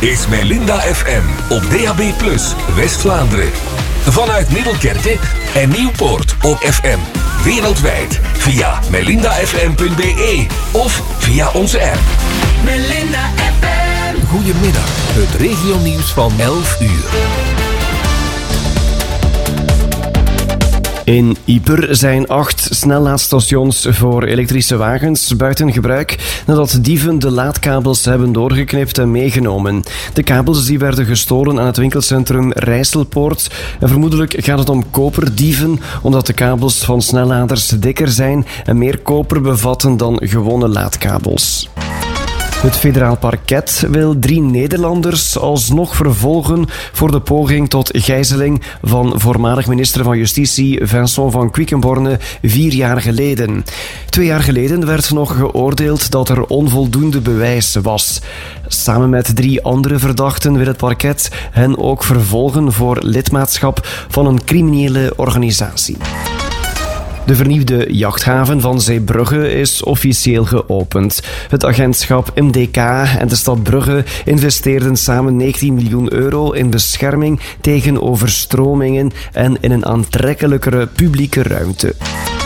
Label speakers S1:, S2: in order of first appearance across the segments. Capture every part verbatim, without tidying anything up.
S1: is Melinda F M op D A B plus, West-Vlaanderen. Vanuit Middelkerke en Nieuwpoort op F M. Wereldwijd via melinda f m punt b e of via onze app.
S2: Melinda F M.
S1: Goedemiddag, het regionieuws van elf uur.
S3: In Ieper zijn acht snellaadstations voor elektrische wagens buiten gebruik nadat dieven de laadkabels hebben doorgeknipt en meegenomen. De kabels die werden gestolen aan het winkelcentrum Rijsselpoort en vermoedelijk gaat het om koperdieven omdat de kabels van snelladers dikker zijn en meer koper bevatten dan gewone laadkabels. Het federaal parket wil drie Nederlanders alsnog vervolgen voor de poging tot gijzeling van voormalig minister van Justitie Vincent van Quickenborne vier jaar geleden. Twee jaar geleden werd nog geoordeeld dat er onvoldoende bewijs was. Samen met drie andere verdachten wil het parket hen ook vervolgen voor lidmaatschap van een criminele organisatie. De vernieuwde jachthaven van Zeebrugge is officieel geopend. Het agentschap M D K en de stad Brugge investeerden samen negentien miljoen euro in bescherming tegen overstromingen en in een aantrekkelijkere publieke ruimte.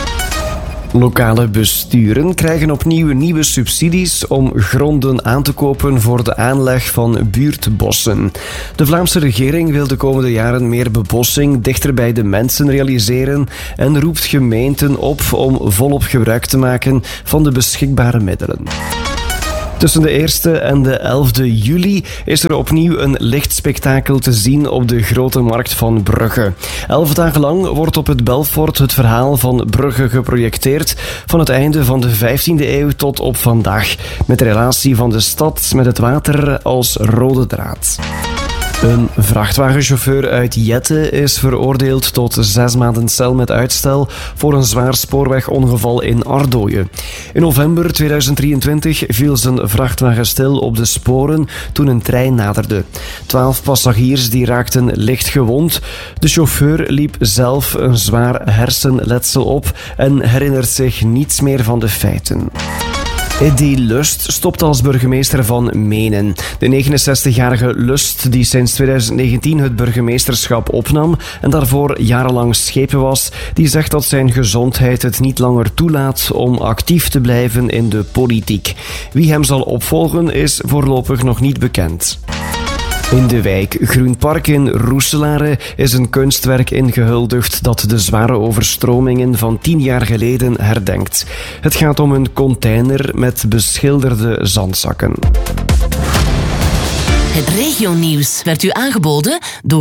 S3: Lokale besturen krijgen opnieuw nieuwe subsidies om gronden aan te kopen voor de aanleg van buurtbossen. De Vlaamse regering wil de komende jaren meer bebossing dichter bij de mensen realiseren en roept gemeenten op om volop gebruik te maken van de beschikbare middelen. Tussen de eerste en de elfde juli is er opnieuw een lichtspektakel te zien op de Grote Markt van Brugge. Elf dagen lang wordt op het Belfort het verhaal van Brugge geprojecteerd van het einde van de vijftiende eeuw tot op vandaag, met de relatie van de stad met het water als rode draad. Een vrachtwagenchauffeur uit Jette is veroordeeld tot zes maanden cel met uitstel voor een zwaar spoorwegongeval in Ardooien. In november tweeduizend drieëntwintig viel zijn vrachtwagen stil op de sporen toen een trein naderde. Twaalf passagiers die raakten licht gewond. De chauffeur liep zelf een zwaar hersenletsel op en herinnert zich niets meer van de feiten. Eddy Lust stopt als burgemeester van Menen. De negenenzestigjarige Lust, die sinds tweeduizend negentien het burgemeesterschap opnam en daarvoor jarenlang schepen was, die zegt dat zijn gezondheid het niet langer toelaat om actief te blijven in de politiek. Wie hem zal opvolgen is voorlopig nog niet bekend. In de wijk Groenpark in Roeselare is een kunstwerk ingehuldigd dat de zware overstromingen van tien jaar geleden herdenkt. Het gaat om een container met beschilderde zandzakken.
S2: Het regionieuws werd u aangeboden door